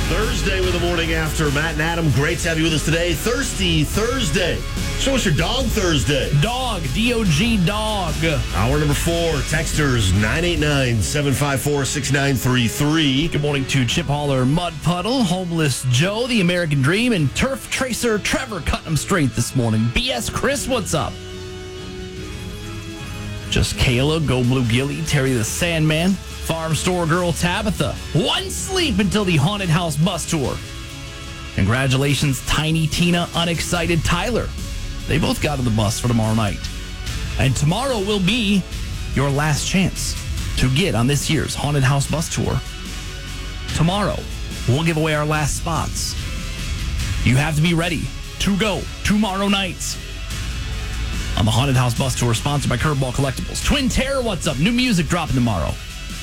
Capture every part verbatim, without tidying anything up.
Thursday with the morning after. Matt and Adam, great to have you with us today. Thirsty Thursday. Show us your dog Thursday. Dog, D O G, dog. Hour number four, texters nine eight nine, seven five four, six nine three three. Good morning to Chip Hauler, Mud Puddle, Homeless Joe, The American Dream, and Turf Tracer Trevor cutting them straight this morning. B S Chris, what's up? Just Kayla, Go Blue Gilly, Terry the Sandman, Farm Store Girl Tabitha. One sleep until the Haunted House bus tour. Congratulations, Tiny Tina, Unexcited Tyler. They both got on the bus for tomorrow night. And tomorrow will be your last chance to get on this year's Haunted House bus tour. Tomorrow, we'll give away our last spots. You have to be ready to go tomorrow night on the Haunted House bus tour, sponsored by Curveball Collectibles. Twin Terror, what's up? New music dropping tomorrow.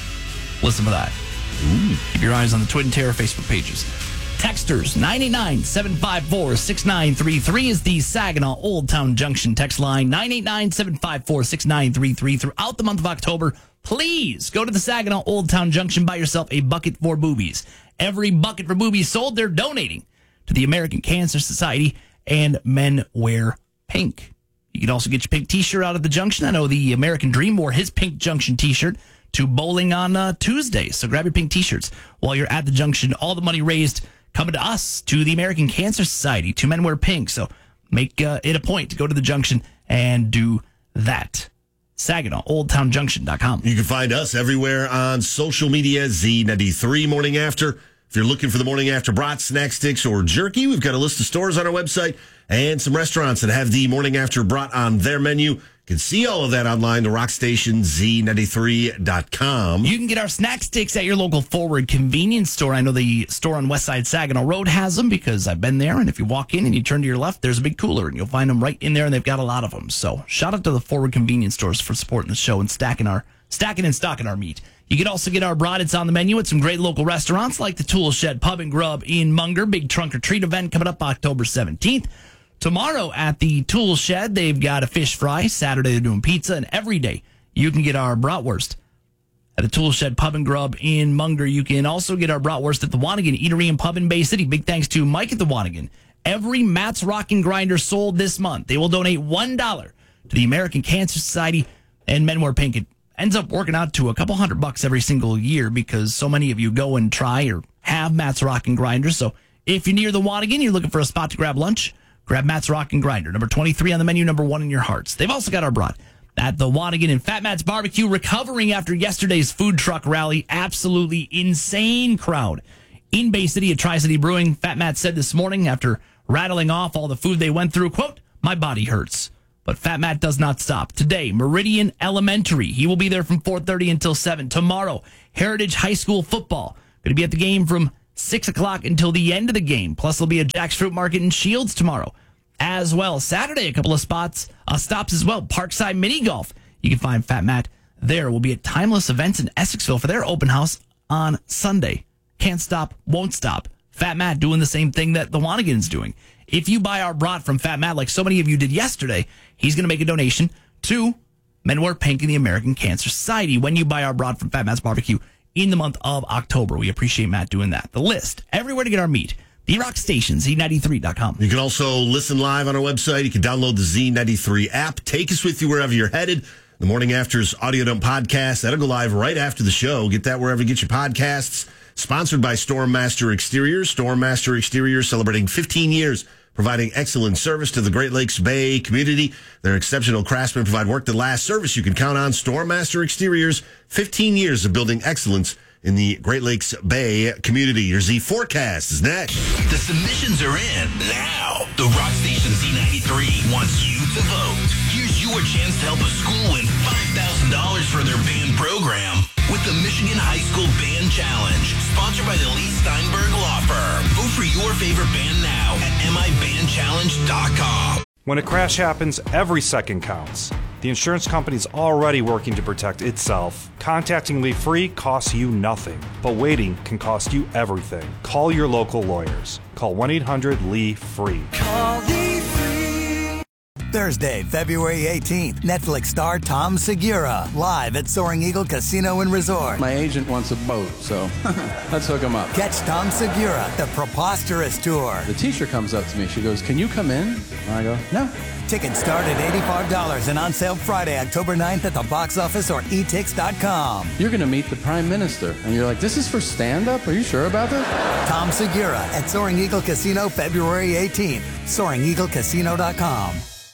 Listen for that. Ooh. Keep your eyes on the Twin Terror Facebook pages. Texters, nine eight nine, seven five four, six nine three three is the Saginaw Old Town Junction text line. nine eight nine, seven five four, six nine three three. Throughout the month of October, please go to the Saginaw Old Town Junction, buy yourself a bucket for boobies. Every bucket for boobies sold, they're donating to the American Cancer Society and Men Wear Pink. You can also get your pink t-shirt out at the Junction. I know the American Dream wore his pink Junction t-shirt to bowling on uh, Tuesday. So grab your pink t-shirts while you're at the Junction. All the money raised coming to us, to the American Cancer Society, to Men Wear Pink. So make uh, it a point to go to the Junction and do that. Saginaw, old town junction dot com. You can find us everywhere on social media, Z ninety-three Morning After. If you're looking for the Morning After brats, snack sticks, or jerky, we've got a list of stores on our website and some restaurants that have the Morning After brat on their menu. You can see all of that online, the rock station Z ninety-three dot com. You can get our snack sticks at your local Forward convenience store. I know the store on West Side Saginaw Road has them because I've been there. And if you walk in and you turn to your left, there's a big cooler, and you'll find them right in there, and they've got a lot of them. So shout out to the Forward convenience stores for supporting the show and stacking our stacking and stocking our meat. You can also get our brat. It's on the menu at some great local restaurants like the Tool Shed Pub and Grub in Munger. Big Trunk or Treat event coming up October seventeenth. Tomorrow at the Tool Shed, they've got a fish fry. Saturday, they're doing pizza. And every day, you can get our bratwurst at the Tool Shed Pub and Grub in Munger. You can also get our bratwurst at the Wanigan Eatery and Pub in Bay City. Big thanks to Mike at the Wanigan. Every Matt's Rockin' Grinder sold this month, they will donate one dollar to the American Cancer Society and Men Wear Pink. It ends up working out to a couple hundred bucks every single year because so many of you go and try or have Matt's Rockin' Grinder. So if you're near the Wanigan, you're looking for a spot to grab lunch, grab Matt's Rockin' Grinder. Number twenty-three on the menu, number one in your hearts. They've also got our brat at the Wanigan and Fat Matt's Barbecue, recovering after yesterday's food truck rally. Absolutely insane crowd in Bay City at Tri-City Brewing. Fat Matt said this morning after rattling off all the food they went through, quote, "My body hurts." But Fat Matt does not stop. Today, Meridian Elementary. He will be there from four thirty until seven. Tomorrow, Heritage High School football. Going to be at the game from six o'clock until the end of the game. Plus, there'll be a Jack's Fruit Market in Shields tomorrow as well. Saturday, a couple of spots, uh, stops as well. Parkside Mini Golf. You can find Fat Matt there. We'll be at Timeless Events in Essexville for their open house on Sunday. Can't stop, won't stop. Fat Matt doing the same thing that the Wanigan's doing. If you buy our brat from Fat Matt, like so many of you did yesterday, he's going to make a donation to Men Wear Pink and the American Cancer Society when you buy our brat from Fat Matt's Barbecue in the month of October. We appreciate Matt doing that. The list, everywhere to get our meat. The Rock Station, Z ninety-three dot com. You can also listen live on our website. You can download the Z ninety-three app. Take us with you wherever you're headed. The Morning After's Audio Dump podcast. That'll go live right after the show. Get that wherever you get your podcasts. Sponsored by Stormmaster Exteriors. Stormmaster Exteriors celebrating fifteen years, providing excellent service to the Great Lakes Bay community. Their exceptional craftsmen provide work that lasts. Service you can count on. Stormmaster Exteriors, fifteen years of building excellence in the Great Lakes Bay community. Your Z forecast is next. The submissions are in now. The Rock Station Z ninety-three wants you to vote. Here's your chance to help a school win five thousand dollars for their band program with the Michigan High School Band Challenge, sponsored by the Lee Steinberg Law Firm. Vote for your favorite band now at M I band challenge dot com. When a crash happens, every second counts. The insurance company's already working to protect itself. Contacting Lee Free costs you nothing, but waiting can cost you everything. Call your local lawyers. Call one eight hundred Lee Free. Call Lee Free. Thursday, February eighteenth, Netflix star Tom Segura, live at Soaring Eagle Casino and Resort. My agent wants a boat, so let's hook him up. Catch Tom Segura, the Preposterous Tour. The teacher comes up to me. She goes, "Can you come in?" And I go, "No." Tickets start at eighty-five dollars and on sale Friday, October ninth at the box office or e tix dot com. You're going to meet the Prime Minister. And you're like, "This is for stand-up? Are you sure about this?" Tom Segura at Soaring Eagle Casino, February eighteenth. soaring eagle casino dot com.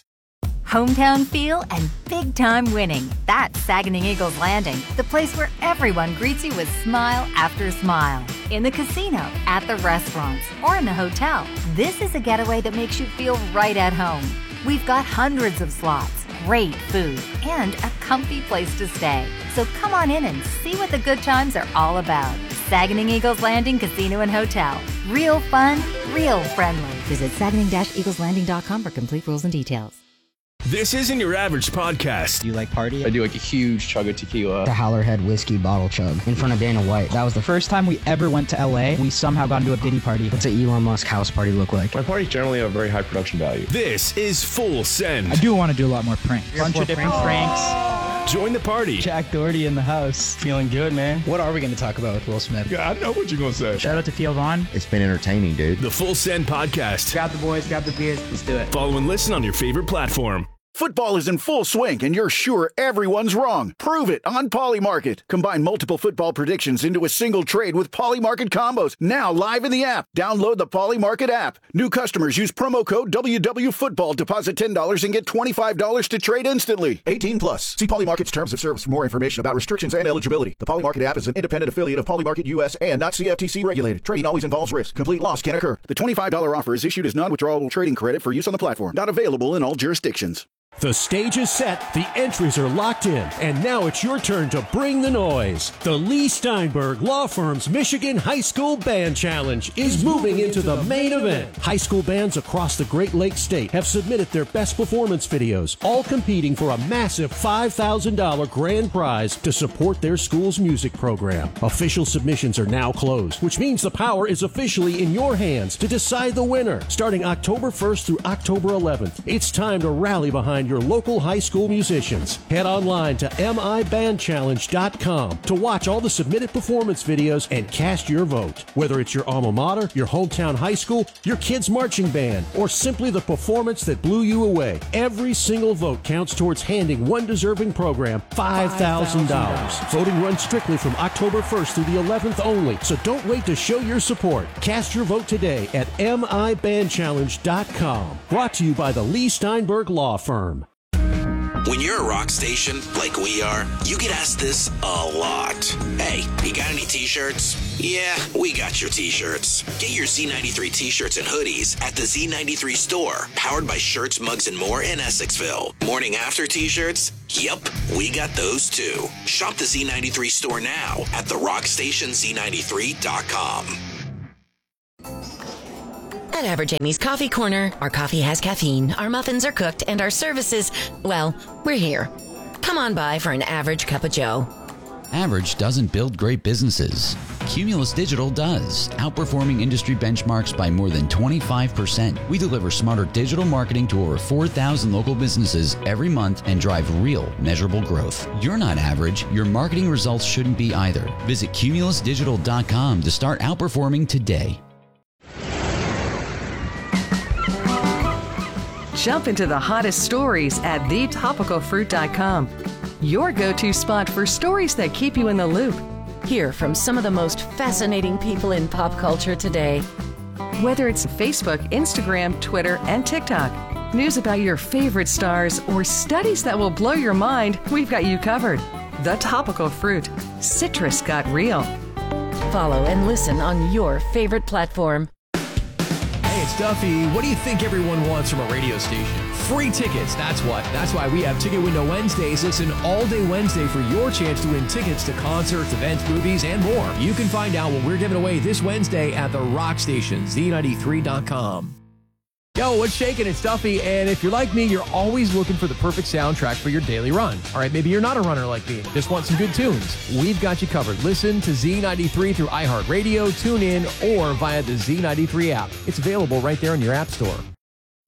Hometown feel and big-time winning. That's Saguenay Eagles Landing, the place where everyone greets you with smile after smile. In the casino, at the restaurants, or in the hotel, this is a getaway that makes you feel right at home. We've got hundreds of slots, great food, and a comfy place to stay. So come on in and see what the good times are all about. Saguenay Eagles Landing Casino and Hotel. Real fun, real friendly. Visit saguenay eagles landing dot com for complete rules and details. This isn't your average podcast. Do you like party? I do like a huge chug of tequila. The Howlerhead whiskey bottle chug in front of Dana White. That was the first time we ever went to L A. We somehow got into a Diddy party. What's an Elon Musk house party look like? My parties generally have very high production value. This is Full Send. I do want to do a lot more pranks. A bunch of different pranks. Join the party. Jack Doherty in the house. Feeling good, man. What are we going to talk about with Will Smith? Yeah, I know what you're going to say. Shout out to Theo Vaughn. It's been entertaining, dude. The Full Send Podcast. Grab the boys, grab the beers. Let's do it. Follow and listen on your favorite platform. Football is in full swing, and you're sure everyone's wrong. Prove it on Polymarket. Combine multiple football predictions into a single trade with Polymarket combos. Now live in the app. Download the Polymarket app. New customers use promo code W W Football. Deposit ten dollars and get twenty-five dollars to trade instantly. eighteen plus. See Polymarket's terms of service for more information about restrictions and eligibility. The Polymarket app is an independent affiliate of Polymarket U S and not C F T C regulated. Trading always involves risk. Complete loss can occur. The twenty-five dollars offer is issued as non-withdrawable trading credit for use on the platform. Not available in all jurisdictions. The stage is set, the entries are locked in, and now it's your turn to bring the noise. The Lee Steinberg Law Firm's Michigan High School Band Challenge is moving into the main event. High school bands across the Great Lakes State have submitted their best performance videos, all competing for a massive five thousand dollars grand prize to support their school's music program. Official submissions are now closed, which means the power is officially in your hands to decide the winner. Starting October first through October eleventh, it's time to rally behind your local high school musicians. Head online to m i band challenge dot com to watch all the submitted performance videos and cast your vote. Whether it's your alma mater, your hometown high school, your kid's marching band, or simply the performance that blew you away, every single vote counts towards handing one deserving program five thousand dollars. Voting runs strictly from October first through the eleventh only, so don't wait to show your support. Cast your vote today at m i band challenge dot com. Brought to you by the Lee Steinberg Law Firm. When you're a rock station like we are, you get asked this a lot. Hey, you got any t-shirts? Yeah, we got your t-shirts. Get your Z ninety-three t-shirts and hoodies at the Z ninety-three store, powered by Shirts, Mugs, and More in Essexville. Morning after t-shirts? Yep, we got those too. Shop the Z ninety-three store now at the rock station z ninety-three dot com. At Average Amy's Coffee Corner, our coffee has caffeine, our muffins are cooked, and our services, well, we're here. Come on by for an average cup of joe. Average doesn't build great businesses. Cumulus Digital does, outperforming industry benchmarks by more than twenty-five percent. We deliver smarter digital marketing to over four thousand local businesses every month and drive real, measurable growth. You're not average. Your marketing results shouldn't be either. Visit cumulus digital dot com to start outperforming today. Jump into the hottest stories at the topical fruit dot com. Your go-to spot for stories that keep you in the loop. Hear from some of the most fascinating people in pop culture today. Whether it's Facebook, Instagram, Twitter, and TikTok, news about your favorite stars, or studies that will blow your mind, we've got you covered. The Topical Fruit. Citrus got real. Follow and listen on your favorite platform. Hey, it's Duffy. What do you think everyone wants from a radio station? Free tickets, that's what. That's why we have Ticket Window Wednesdays. Listen all day Wednesday for your chance to win tickets to concerts, events, movies, and more. You can find out what we're giving away this Wednesday at the Rock Station, z ninety-three dot com. Yo, what's shaking? It's Duffy, and if you're like me, you're always looking for the perfect soundtrack for your daily run. All right, maybe you're not a runner like me, just want some good tunes. We've got you covered. Listen to Z ninety-three through iHeartRadio, TuneIn, or via the Z ninety-three app. It's available right there in your app store.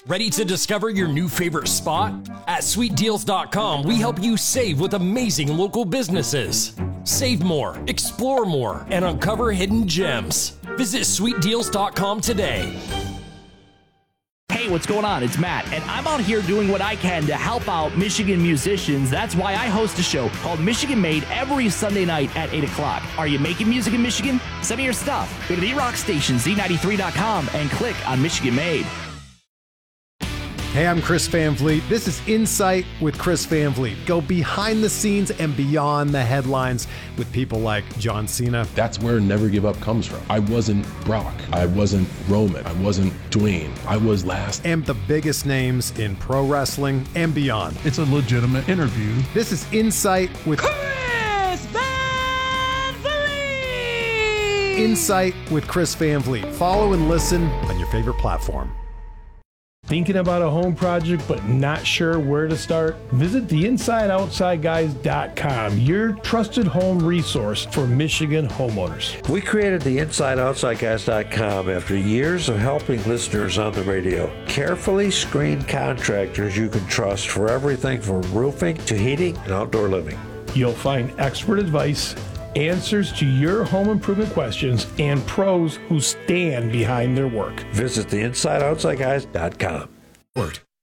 Ready to discover your new favorite spot? At sweet deals dot com, we help you save with amazing local businesses. Save more, explore more, and uncover hidden gems. Visit sweet deals dot com today. Hey, what's going on? It's Matt, and I'm out here doing what I can to help out Michigan musicians. That's why I host a show called Michigan Made every Sunday night at eight o'clock. Are you making music in Michigan? Send me your stuff. Go to the rock station Z ninety-three dot com and click on Michigan Made. Hey, I'm Chris Van Vliet. This is Insight with Chris Van Vliet. Go behind the scenes and beyond the headlines with people like John Cena. That's where Never Give Up comes from. I wasn't Brock. I wasn't Roman. I wasn't Dwayne. I was last. And the biggest names in pro wrestling and beyond. It's a legitimate interview. This is Insight with Chris Van Vliet. Insight with Chris Van Vliet. Follow and listen on your favorite platform. Thinking about a home project but not sure where to start? Visit the inside outside guys dot com, your trusted home resource for Michigan homeowners. We created the inside outside guys dot com after years of helping listeners on the radio. Carefully screened contractors you can trust for everything from roofing to heating and outdoor living. You'll find expert advice, answers to your home improvement questions, and pros who stand behind their work. Visit the inside outside guys dot com. Word.